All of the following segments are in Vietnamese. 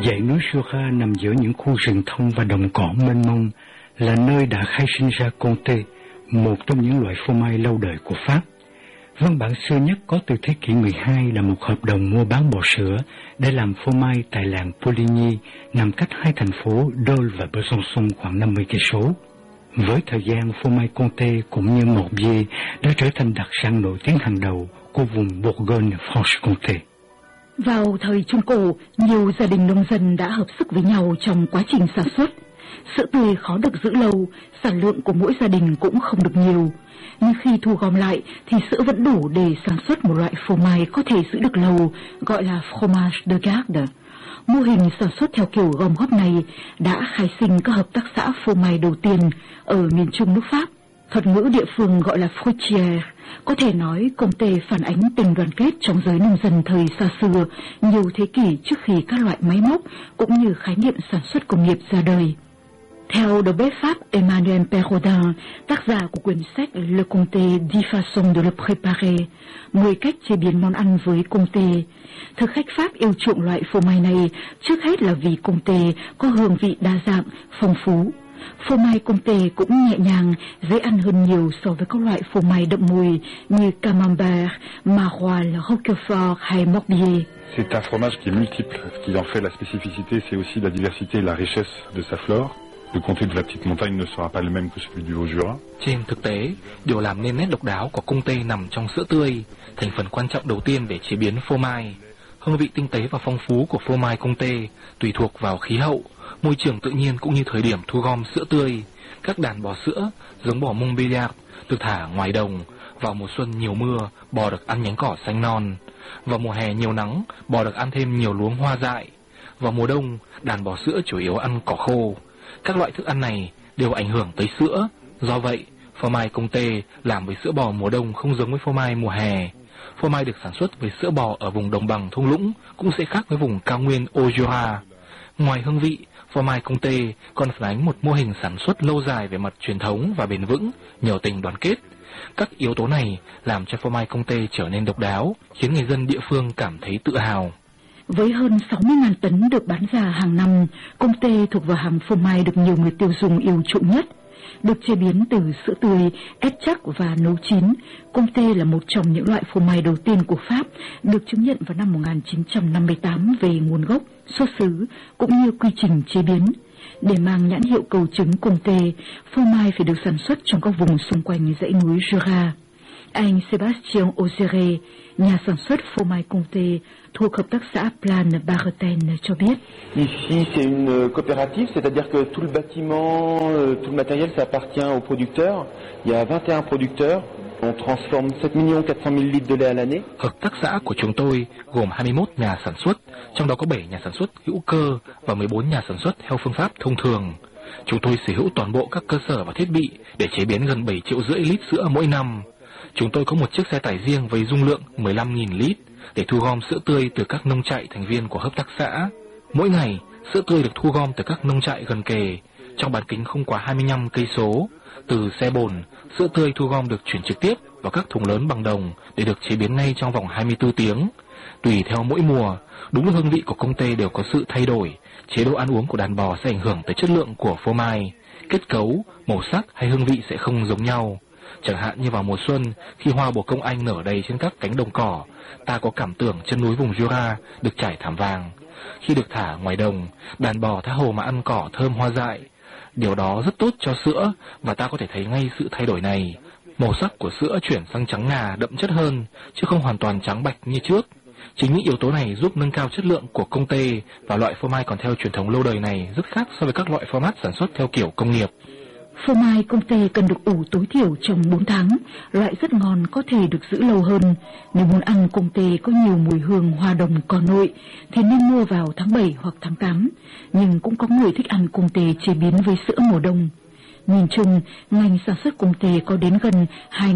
Dãy núi Jura nằm giữa những khu rừng thông và đồng cỏ mênh mông, là nơi đã khai sinh ra Comté, một trong những loại phô mai lâu đời của Pháp. Văn bản xưa nhất có từ thế kỷ 12 là một hợp đồng mua bán bò sữa để làm phô mai tại làng Poligny, nằm cách hai thành phố Dole và Besançon khoảng 50 cây số. Với thời gian, phô mai Comté cũng như Morbier đã trở thành đặc sản nổi tiếng hàng đầu của vùng Bourgogne-Franche-Comté. Vào thời Trung Cổ, nhiều gia đình nông dân đã hợp sức với nhau trong quá trình sản xuất. Sữa tươi khó được giữ lâu, sản lượng của mỗi gia đình cũng không được nhiều. Nhưng khi thu gom lại thì sữa vẫn đủ để sản xuất một loại phô mai có thể giữ được lâu, gọi là fromage de garde. Mô hình sản xuất theo kiểu gom góp này đã khai sinh các hợp tác xã phô mai đầu tiên ở miền Trung nước Pháp. Thuật ngữ địa phương gọi là fruitière, có thể nói Comté phản ánh tình đoàn kết trong giới nông dân thời xa xưa, nhiều thế kỷ trước khi các loại máy móc cũng như khái niệm sản xuất công nghiệp ra đời. Theo đầu bếp Pháp Emmanuel Perraudin, tác giả của quyển sách Le Comté 10 façons de le préparer, 10 cách chế biến món ăn với Comté, thực khách Pháp yêu chuộng loại phô mai này trước hết là vì Comté có hương vị đa dạng, phong phú. Phô mai Comté cũng nhẹ nhàng, dễ ăn hơn nhiều so với các loại phô mai đậm mùi như Camembert, Maroilles, Roquefort hay Morbier. C'est un fromage qui est multiple. Ce qui en fait la spécificité, c'est aussi la diversité et la richesse de sa flore. Le comté de la petite montagne ne sera pas le même que celui du Haut-Jura. Trên thực tế, điều làm nên nét độc đáo của Comté nằm trong sữa tươi, thành phần quan trọng đầu tiên để chế biến phô mai. Hương vị tinh tế và phong phú của phô mai Comté tùy thuộc vào khí hậu, môi trường tự nhiên cũng như thời điểm thu gom sữa tươi. Các đàn bò sữa, giống bò Montbéliard, được thả ngoài đồng. Vào mùa xuân nhiều mưa, bò được ăn nhánh cỏ xanh non. Vào mùa hè nhiều nắng, bò được ăn thêm nhiều luống hoa dại. Vào mùa đông, đàn bò sữa chủ yếu ăn cỏ khô. Các loại thức ăn này đều ảnh hưởng tới sữa. Do vậy, phô mai Comté làm với sữa bò mùa đông không giống với phô mai mùa hè. Phô mai được sản xuất với sữa bò ở vùng đồng bằng thung lũng cũng sẽ khác với vùng cao nguyên Haut-Jura. Ngoài hương vị, phô mai Comté còn phản ánh một mô hình sản xuất lâu dài về mặt truyền thống và bền vững, nhờ tình đoàn kết. Các yếu tố này làm cho phô mai Comté trở nên độc đáo, khiến người dân địa phương cảm thấy tự hào. Với hơn 60.000 tấn được bán ra hàng năm, Comté thuộc vào hàng phô mai được nhiều người tiêu dùng yêu chuộng nhất. Được chế biến từ sữa tươi, ép chắc và nấu chín, Comté là một trong những loại phô mai đầu tiên của Pháp, được chứng nhận vào năm 1958 về nguồn gốc, xuất xứ cũng như quy trình chế biến. Để mang nhãn hiệu cầu chứng Comté, phô mai phải được sản xuất trong các vùng xung quanh dãy núi Jura. Anh Sébastien Ozere, nhà sản xuất phô mai Comté thuộc hợp tác xã Plan Barretaine cho biết. Ici c'est une coopérative, c'est-à-dire que tout le bâtiment, tout le matériel, ça appartient aux producteurs. Il y a 21 producteurs. On transforme 7.400.000 litres de lait à l'année. Hợp tác xã của chúng tôi gồm 21 nhà sản xuất, trong đó có 7 nhà sản xuất hữu cơ và 14 nhà sản xuất theo phương pháp thông thường. Chúng tôi sở hữu toàn bộ các cơ sở và thiết bị để chế biến gần 7,5 triệu lít sữa mỗi năm. Chúng tôi có một chiếc xe tải riêng với dung lượng 15.000 lít để thu gom sữa tươi từ các nông trại thành viên của hợp tác xã. Mỗi ngày, sữa tươi được thu gom từ các nông trại gần kề, trong bán kính không quá 25 cây số. Từ xe bồn, sữa tươi thu gom được chuyển trực tiếp vào các thùng lớn bằng đồng để được chế biến ngay trong vòng 24 tiếng. Tùy theo mỗi mùa, đúng là hương vị của Comté đều có sự thay đổi. Chế độ ăn uống của đàn bò sẽ ảnh hưởng tới chất lượng của phô mai. Kết cấu, màu sắc hay hương vị sẽ không giống nhau. Chẳng hạn như vào mùa xuân, khi hoa bồ công anh nở đầy trên các cánh đồng cỏ, ta có cảm tưởng chân núi vùng Jura được trải thảm vàng. Khi được thả ngoài đồng, đàn bò tha hồ mà ăn cỏ thơm hoa dại. Điều đó rất tốt cho sữa và ta có thể thấy ngay sự thay đổi này. Màu sắc của sữa chuyển sang trắng ngà đậm chất hơn, chứ không hoàn toàn trắng bạch như trước. Chính những yếu tố này giúp nâng cao chất lượng của Comté, và loại phô mai còn theo truyền thống lâu đời này rất khác so với các loại format sản xuất theo kiểu công nghiệp. Phô mai Comté cần được ủ tối thiểu trong 4 tháng, loại rất ngon có thể được giữ lâu hơn. Nếu muốn ăn Comté có nhiều mùi hương hoa đồng cỏ nội thì nên mua vào tháng 7 hoặc tháng 8, nhưng cũng có người thích ăn Comté chế biến với sữa mùa đông. Nhìn chung, ngành sản xuất Comté có đến gần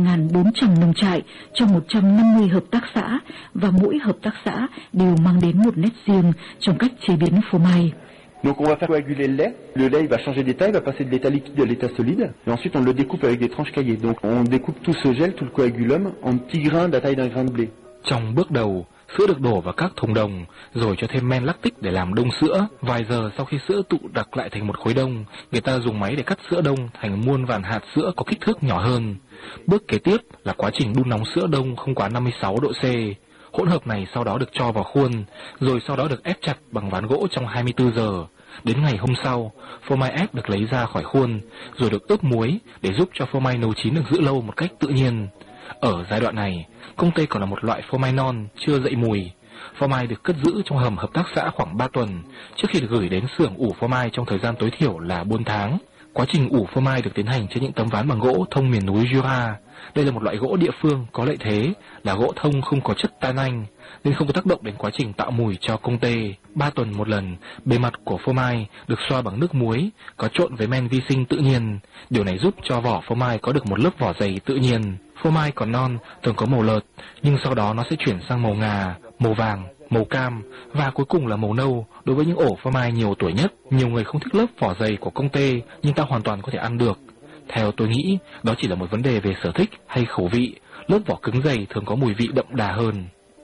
2.400 nông trại trong 150 hợp tác xã, và mỗi hợp tác xã đều mang đến một nét riêng trong cách chế biến phô mai. Donc on va faire coaguler le lait il va changer d'état, il va passer de l'état liquide à l'état solide, et ensuite on le découpe avec des tranches caillées. Donc on découpe tout ce gel, tout le coagulum en petits grains de la taille d'un grain de blé. Trong bước đầu, Sữa được đổ vào các thùng đồng, rồi cho thêm men lactic để làm đông sữa. Vài giờ sau khi sữa tụ đặc lại thành một khối đông, người ta dùng máy để cắt sữa đông thành muôn vàn hạt sữa có kích thước nhỏ hơn. Bước kế tiếp là quá trình đun nóng sữa đông không quá 56 độ C. Hỗn hợp này sau đó được cho vào khuôn, rồi sau đó được ép chặt bằng ván gỗ trong 24 giờ. Đến ngày hôm sau, phô mai ép được lấy ra khỏi khuôn, rồi được ướp muối để giúp cho phô mai nấu chín được giữ lâu một cách tự nhiên. Ở giai đoạn này, Comté còn là một loại phô mai non chưa dậy mùi. Phô mai được cất giữ trong hầm hợp tác xã khoảng 3 tuần trước khi được gửi đến xưởng ủ phô mai trong thời gian tối thiểu là 4 tháng. Quá trình ủ phô mai được tiến hành trên những tấm ván bằng gỗ thông miền núi Jura. Đây là một loại gỗ địa phương có lợi thế là gỗ thông không có chất tannin nên không có tác động đến quá trình tạo mùi cho Comté. 3 tuần một lần, bề mặt của phô mai được xoa bằng nước muối có trộn với men vi sinh tự nhiên. Điều này giúp cho vỏ phô mai có được một lớp vỏ dày tự nhiên. Phô mai còn non thường có màu lợt, nhưng sau đó nó sẽ chuyển sang màu ngà, màu vàng, màu cam và cuối cùng là màu nâu. Đối với những ổ phô mai nhiều tuổi nhất, nhiều người không thích lớp vỏ dày của Comté, nhưng ta hoàn toàn có thể ăn được. Theo tôi nghĩ, đó chỉ là một vấn đề về sở thích hay khẩu vị. Lớp vỏ cứng dày thường có mùi vị đậm đà hơn.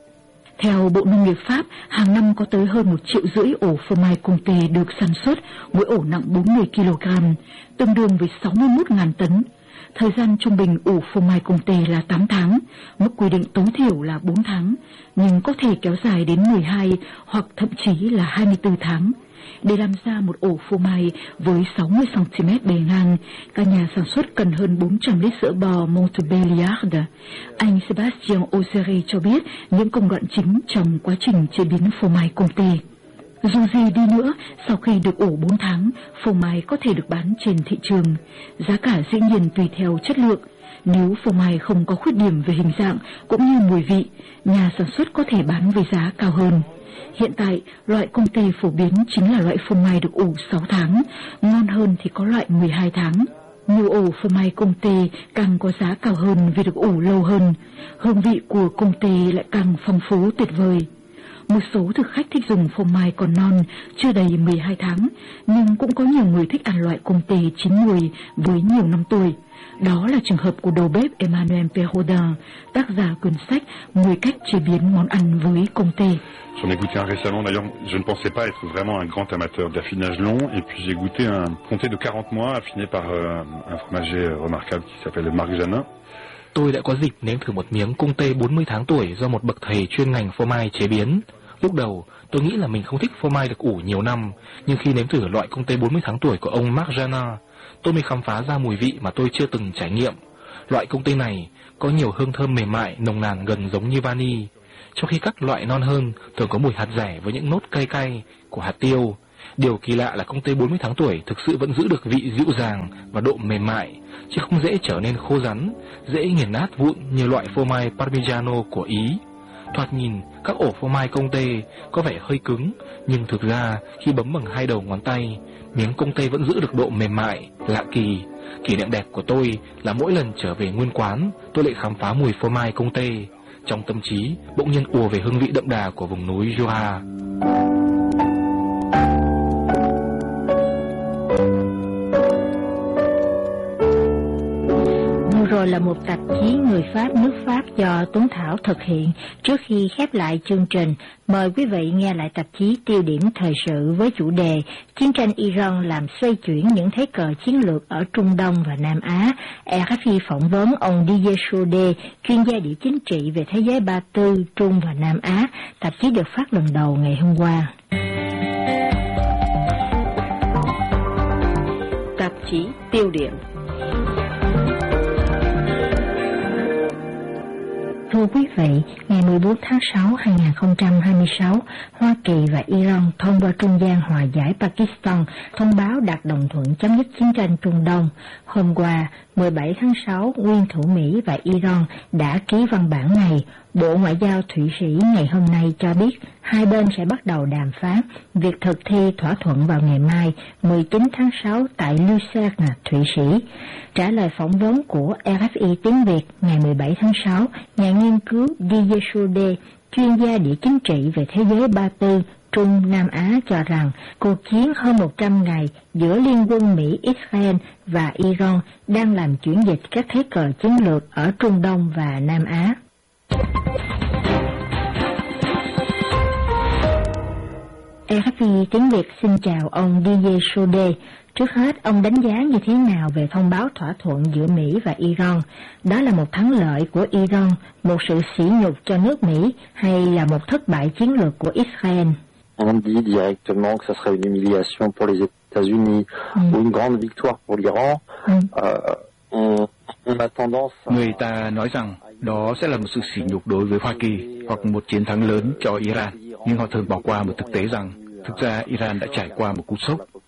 Theo Bộ Nông nghiệp Pháp, hàng năm có tới hơn 1,5 triệu ổ phô mai Comté được sản xuất, mỗi ổ nặng 40 kg, tương đương với 61.000 tấn. Thời gian trung bình ủ phô mai Comté là 8 tháng, mức quy định tối thiểu là 4 tháng, nhưng có thể kéo dài đến 12 hoặc thậm chí là 24 tháng. Để làm ra một ổ phô mai với 60 cm bề ngang, các nhà sản xuất cần hơn 400 lít sữa bò Montbéliard. Anh Sébastien Auxerre cho biết những công đoạn chính trong quá trình chế biến phô mai Comté. Dù gì đi nữa, sau khi được ủ 4 tháng, phô mai có thể được bán trên thị trường. Giá cả dĩ nhiên tùy theo chất lượng. Nếu phô mai không có khuyết điểm về hình dạng cũng như mùi vị, nhà sản xuất có thể bán với giá cao hơn. Hiện tại, loại Comté phổ biến chính là loại phô mai được ủ 6 tháng, ngon hơn thì có loại 12 tháng. Nhiều ổ phô mai Comté càng có giá cao hơn vì được ủ lâu hơn. Hương vị của Comté lại càng phong phú tuyệt vời. Một số thực khách thích dùng phô mai còn non, chưa đầy 12 tháng, nhưng cũng có nhiều người thích ăn loại Comté chín mùi với nhiều năm tuổi. Đó là trường hợp của đầu bếp Emmanuel Perraudin, tác giả quyển sách 10 cách chế biến món ăn với Comté. J'en ai goûté un récemment, d'ailleurs je ne pensais pas être vraiment un grand amateur d'affinage long, et puis j'ai goûté un Comté de 40 mois affiné par un fromager remarquable qui s'appelle Marc Janin. Tôi đã có dịp nếm thử một miếng Comté 40 tháng tuổi do một bậc thầy chuyên ngành phô mai chế biến. Lúc đầu, tôi nghĩ là mình không thích phô mai được ủ nhiều năm, nhưng khi nếm thử loại Comté 40 tháng tuổi của ông Marc Janin, tôi mới khám phá ra mùi vị mà tôi chưa từng trải nghiệm. Loại Comté này có nhiều hương thơm mềm mại, nồng nàn gần giống như vani, trong khi các loại non hơn thường có mùi hạt dẻ với những nốt cay cay của hạt tiêu. Điều kỳ lạ là Comté 40 tháng tuổi thực sự vẫn giữ được vị dịu dàng và độ mềm mại, chứ không dễ trở nên khô rắn, dễ nghiền nát vụn như loại phô mai Parmigiano của Ý. Thoạt nhìn, các ổ phô mai Comté có vẻ hơi cứng, nhưng thực ra khi bấm bằng hai đầu ngón tay, miếng Comté vẫn giữ được độ mềm mại, lạ kỳ. Kỷ niệm đẹp của tôi là mỗi lần trở về nguyên quán, tôi lại khám phá mùi phô mai Comté. Trong tâm trí bỗng nhiên ùa về hương vị đậm đà của vùng núi Jura. Rồi là một tạp chí Người Pháp nước Pháp do Tuấn Thảo thực hiện. Trước khi khép lại chương trình, mời quý vị nghe lại tạp chí Tiêu điểm thời sự với chủ đề Chiến tranh Iran làm xoay chuyển những thế cờ chiến lược ở Trung Đông và Nam Á. RFI phỏng vấn ông Didier Chaudet, chuyên gia địa chính trị về thế giới Ba Tư, Trung và Nam Á. Tạp chí được phát lần đầu ngày hôm qua. Tạp chí Tiêu điểm. Thưa quý vị, ngày 14 tháng 6, 2026, Hoa Kỳ và Iran thông qua trung gian hòa giải Pakistan thông báo đạt đồng thuận chấm dứt chiến tranh Trung Đông. Hôm qua, 17 tháng 6, nguyên thủ Mỹ và Iran đã ký văn bản này. Bộ Ngoại giao Thụy Sĩ ngày hôm nay cho biết hai bên sẽ bắt đầu đàm phán việc thực thi thỏa thuận vào ngày mai 19 tháng 6 tại Lucerne, Thụy Sĩ. Trả lời phỏng vấn của RFI tiếng Việt ngày 17 tháng 6, nhà nghiên cứu Didier Chaudet, chuyên gia địa chính trị về thế giới Ba Tư, Trung, Nam Á cho rằng cuộc chiến hơn 100 ngày giữa Liên quân Mỹ, Israel và Iran đang làm chuyển dịch các thế cờ chiến lược ở Trung Đông và Nam Á. RFI tiếng Việt xin chào ông Didier Chaudet. Trước hết, ông đánh giá như thế nào về thông báo thỏa thuận giữa Mỹ và Iran? Đó là một thắng lợi của Iran, một sự sỉ nhục cho nước Mỹ hay là một thất bại chiến lược của Israel? On dit directement que ça serait une humiliation pour les États-Unis ou une grande victoire pour l'Iran. On a tendance Người ta nói rằng đó sẽ là một sự sỉ nhục đối với Hoa Kỳ hoặc một chiến thắng lớn cho Iran, nhưng họ thường bỏ qua một thực tế rằng thực ra Iran đã trải qua một cú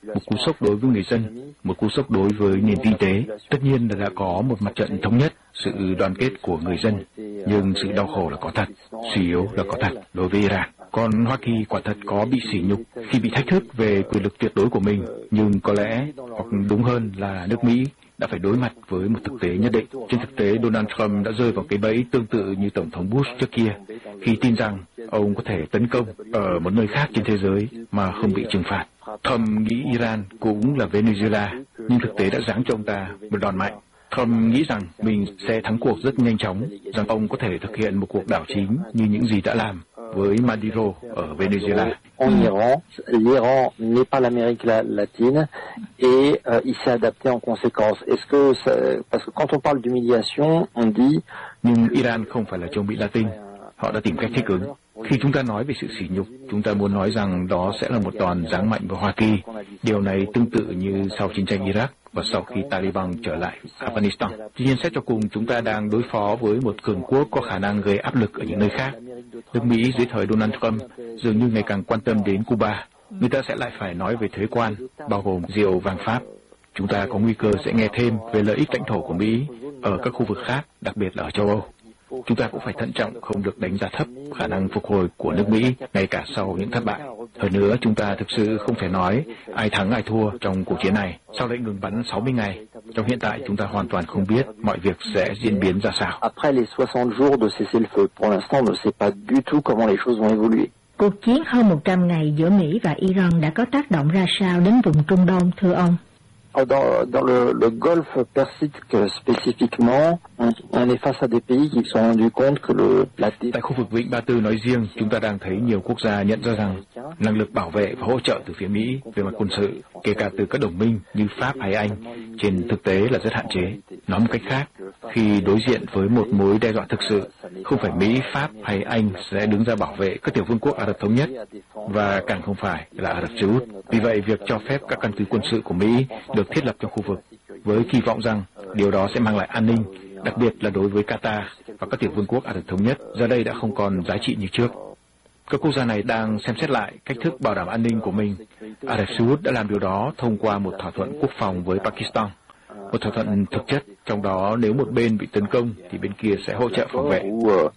sốc đối với người dân, một cú sốc đối với nền kinh tế. Tất nhiên là đã có một mặt trận thống nhất, sự đoàn kết của người dân, nhưng sự đau khổ là có thật, suy yếu là có thật đối với Iran. Còn Hoa Kỳ quả thật có bị sỉ nhục khi bị thách thức về quyền lực tuyệt đối của mình, nhưng có lẽ, hoặc đúng hơn là nước Mỹ, đã phải đối mặt với một thực tế nhất định. Trên thực tế, Donald Trump đã rơi vào cái bẫy tương tự như Tổng thống Bush trước kia, khi tin rằng ông có thể tấn công ở một nơi khác trên thế giới mà không bị trừng phạt. Trump nghĩ Iran cũng là Venezuela, nhưng thực tế đã giáng cho ông ta một đòn mạnh. Trump nghĩ rằng mình sẽ thắng cuộc rất nhanh chóng, rằng ông có thể thực hiện một cuộc đảo chính như những gì đã làm với Maduro ở Venezuela. En Iran, l'Iran n'est pas l'Amérique latine et il s'est adapté en conséquence. Est-ce que parce que quand on parle d'humiliation, on dit nhưng Iran không phải là châu Mỹ Latin, họ đã tìm cách thích ứng. Khi chúng ta nói về sự sỉ nhục, chúng ta muốn nói rằng đó sẽ là một đòn giáng mạnh vào Hoa Kỳ. Điều này tương tự như sau chiến tranh Iraq và sau khi Taliban trở lại Afghanistan. Tuy nhiên, xét cho cùng, chúng ta đang đối phó với một cường quốc có khả năng gây áp lực ở những nơi khác. Nước Mỹ dưới thời Donald Trump dường như ngày càng quan tâm đến Cuba. Người ta sẽ lại phải nói về thuế quan, bao gồm rượu vàng Pháp. Chúng ta có nguy cơ sẽ nghe thêm về lợi ích lãnh thổ của Mỹ ở các khu vực khác, đặc biệt là ở châu Âu. Chúng ta cũng phải thận trọng không được đánh giá thấp khả năng phục hồi của nước Mỹ ngay cả sau những thất bại. Hơn nữa, chúng ta thực sự không thể nói ai thắng ai thua trong cuộc chiến này. Sau lệnh ngừng bắn 60 ngày, trong hiện tại chúng ta hoàn toàn không biết mọi việc sẽ diễn biến ra sao. Après les 60 jours de cessez-le-feu, pour l'instant, on ne sait pas du tout comment les choses vont évoluer. Cuộc chiến hơn 100 ngày giữa Mỹ và Iran đã có tác động ra sao đến vùng Trung Đông, thưa ông? Dans le Golfe Persique spécifiquement, on est face à des pays qui se sont rendus compte que Tại khu vực Vịnh Ba Tư nói riêng, chúng ta đang thấy nhiều quốc gia nhận ra rằng năng lực bảo vệ và hỗ trợ từ phía Mỹ về mặt quân sự, kể cả từ các đồng minh như Pháp hay Anh, trên thực tế là rất hạn chế. Nói một cách khác, khi đối diện với một mối đe dọa thực sự, không phải Mỹ, Pháp hay Anh sẽ đứng ra bảo vệ các tiểu vương quốc Ả Rập Thống Nhất, và càng không phải là Ả Rập Xê Út. Vì vậy, việc cho phép các căn cứ quân sự của Mỹ được thiết lập trong khu vực, với kỳ vọng rằng điều đó sẽ mang lại an ninh, đặc biệt là đối với Qatar và các tiểu vương quốc Ả Rập Thống Nhất, giờ đây đã không còn giá trị như trước. Các quốc gia này đang xem xét lại cách thức bảo đảm an ninh của mình. Ả Rập Xê Út đã làm điều đó thông qua một thỏa thuận quốc phòng với Pakistan. Một thỏa thuận thực chất, trong đó nếu một bên bị tấn công thì bên kia sẽ hỗ trợ phòng vệ.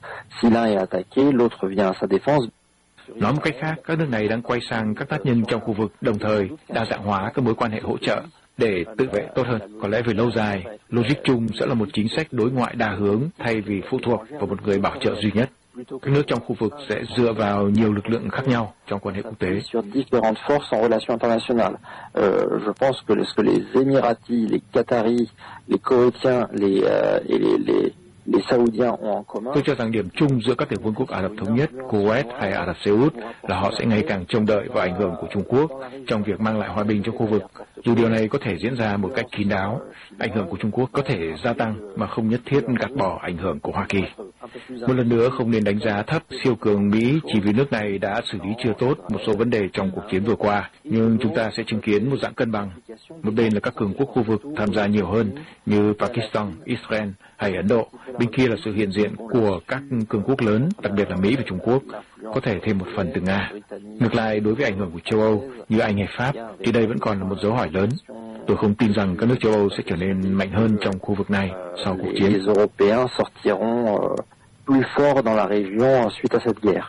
Nói một cách khác, các nước này đang quay sang các tác nhân trong khu vực, đồng thời đa dạng hóa các mối quan hệ hỗ trợ để tự vệ tốt hơn. Có lẽ về lâu dài, logic chung sẽ là một chính sách đối ngoại đa hướng thay vì phụ thuộc vào một người bảo trợ duy nhất. Các nước trong khu vực sẽ dựa vào nhiều lực lượng khác nhau trong quan hệ quốc tế. Sur différentes forces en relations internationales. Je pense que les Émiratis, les Qataris, les Koweïtiens, les Saoudiens ont en commun. Tôi cho rằng điểm chung giữa các tiểu vương quốc Ả Rập Thống Nhất, Kuwait hay Ả Rập Xê Út là họ sẽ ngày càng trông đợi vào ảnh hưởng của Trung Quốc trong việc mang lại hòa bình trong khu vực. Dù điều này có thể diễn ra một cách kín đáo, ảnh hưởng của Trung Quốc có thể gia tăng mà không nhất thiết gạt bỏ ảnh hưởng của Hoa Kỳ. Một lần nữa, không nên đánh giá thấp siêu cường Mỹ chỉ vì nước này đã xử lý chưa tốt một số vấn đề trong cuộc chiến vừa qua, nhưng chúng ta sẽ chứng kiến một dạng cân bằng. Một bên là các cường quốc khu vực tham gia nhiều hơn như Pakistan, Israel hay Ấn Độ. Bên kia là sự hiện diện của các cường quốc lớn, đặc biệt là Mỹ và Trung Quốc, có thể thêm một phần từ Nga. Ngược lại, đối với ảnh hưởng của châu Âu như Anh hay Pháp, thì đây vẫn còn là một dấu hỏi lớn. Tôi không tin rằng các nước châu Âu sẽ trở nên mạnh hơn trong khu vực này sau cuộc chiến. Les Européens sortiront plus forts dans la région suite à cette guerre.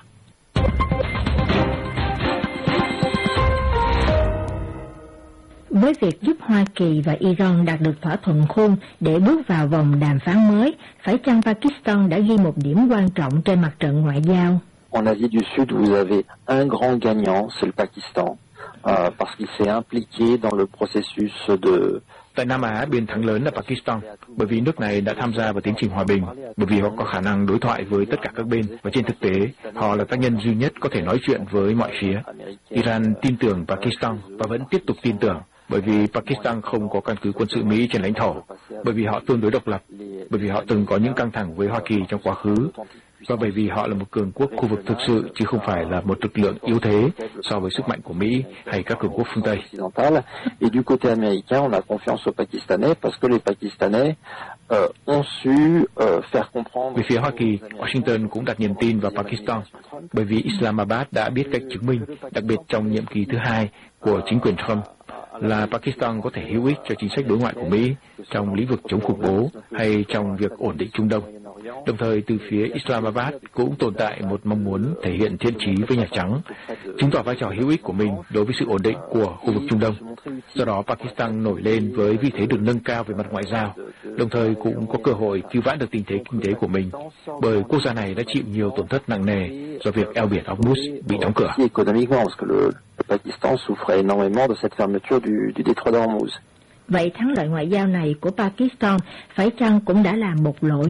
Với việc giúp Hoa Kỳ và Iran đạt được thỏa thuận khung để bước vào vòng đàm phán mới, phải chăng Pakistan đã ghi một điểm quan trọng trên mặt trận ngoại giao? En Asie du Sud, vous avez un grand gagnant, c'est le Pakistan, parce qu'il s'est impliqué dans le processus Tại Nam Á, bên thắng lớn là Pakistan, bởi vì nước này đã tham gia vào tiến trình hòa bình, bởi vì họ có khả năng đối thoại với tất cả các bên, và trên thực tế, họ là tác nhân duy nhất có thể nói chuyện với mọi phía. Iran tin tưởng Pakistan và vẫn tiếp tục tin tưởng, bởi vì Pakistan không có căn cứ quân sự Mỹ trên lãnh thổ, bởi vì họ tương đối độc lập, bởi vì họ từng có những căng thẳng với Hoa Kỳ trong quá khứ, và bởi vì họ là một cường quốc khu vực thực sự chứ không phải là một lực lượng yếu thế so với sức mạnh của Mỹ hay các cường quốc phương Tây. Et du côté américain, on a confiance aux Pakistanais parce que les Pakistanais ont su faire comprendre. Về phía Hoa Kỳ, Washington cũng đặt niềm tin vào Pakistan, bởi vì Islamabad đã biết cách chứng minh, đặc biệt trong nhiệm kỳ thứ hai của chính quyền Trump, là Pakistan có thể hữu ích cho chính sách đối ngoại của Mỹ trong lĩnh vực chống khủng bố hay trong việc ổn định Trung Đông. Đồng thời, từ phía Islamabad cũng tồn tại một mong muốn thể hiện thiện chí với Nhà Trắng, chứng tỏ vai trò hữu ích của mình đối với sự ổn định của khu vực Trung Đông. Do đó, Pakistan nổi lên với vị thế được nâng cao về mặt ngoại giao, đồng thời cũng có cơ hội cứu vãn được tình thế kinh tế của mình, bởi quốc gia này đã chịu nhiều tổn thất nặng nề do việc eo biển Hormuz bị đóng cửa. Pakistan souffrait énormément de cette fermeture du détroit de Hormuz. Vậy thắng lợi ngoại giao này của Pakistan phải chăng cũng đã là một lỗi